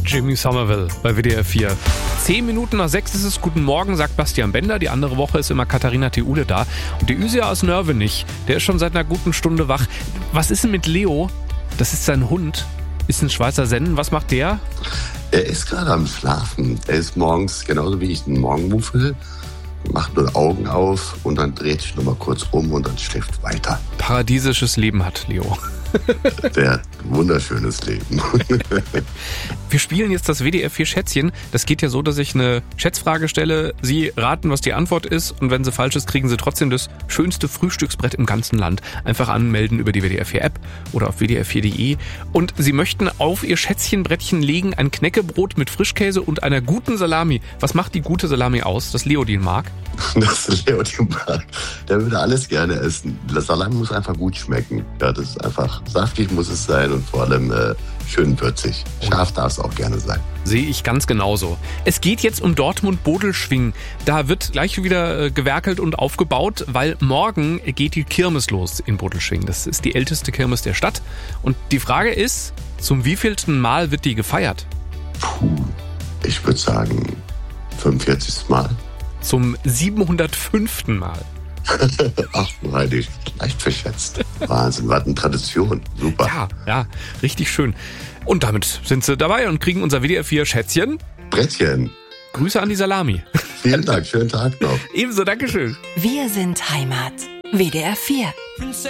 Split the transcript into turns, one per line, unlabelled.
Jimmy Somerville bei WDR 4. 10 Minuten nach 6 ist es. Guten Morgen, sagt Bastian Bender. Die andere Woche ist immer Katharina Theule da. Und die Üsia aus Nörvenich, der ist schon seit einer guten Stunde wach. Was ist denn mit Leo? Das ist sein Hund. Ist ein Schweizer Sennen. Was macht der?
Er ist gerade am Schlafen. Er ist morgens, genauso wie ich einen Morgenmuffel, macht nur Augen auf und dann dreht sich nochmal kurz um und dann schläft weiter.
Paradiesisches Leben hat Leo.
Der hat ein wunderschönes Leben.
Wir spielen jetzt das WDR 4 Schätzchen. Das geht ja so, dass ich eine Schätzfrage stelle, Sie raten, was die Antwort ist, und wenn sie falsch ist, kriegen Sie trotzdem das schönste Frühstücksbrett im ganzen Land. Einfach anmelden über die WDR 4 App oder auf wdr4.de. Und Sie möchten auf Ihr Schätzchenbrettchen legen ein Knäckebrot mit Frischkäse und einer guten Salami. Was macht die gute Salami aus, dass Leo die mag?
Das ist Leo, die mag. Der würde alles gerne essen. Das Salami muss einfach gut schmecken. Ja, das ist einfach saftig muss es sein und vor allem schön würzig. Scharf darf es auch gerne sein.
Sehe ich ganz genauso. Es geht jetzt um Dortmund-Bodelschwingh. Da wird gleich wieder gewerkelt und aufgebaut, weil morgen geht die Kirmes los in Bodelschwingh. Das ist die älteste Kirmes der Stadt. Und die Frage ist, zum wievielten Mal wird die gefeiert?
Ich würde sagen 45. Mal.
Zum 705. Mal.
Ach, freilich, leicht verschätzt. Wahnsinn, was eine Tradition. Super.
Ja, richtig schön. Und damit sind Sie dabei und kriegen unser WDR 4 Schätzchen.
Brettchen.
Grüße an die Salami.
Vielen Dank, schönen Tag noch.
Ebenso, Dankeschön.
Wir sind Heimat. WDR 4.